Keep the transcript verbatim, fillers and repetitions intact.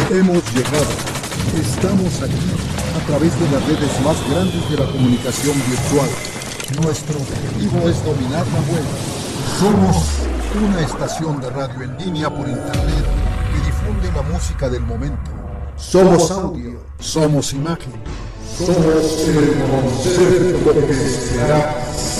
Hemos llegado. Estamos aquí a través de las redes más grandes de la comunicación virtual. Nuestro objetivo es dominar la web. Somos una estación de radio en línea por internet que difunde la música del momento. Somos audio, somos imagen, somos el concepto que será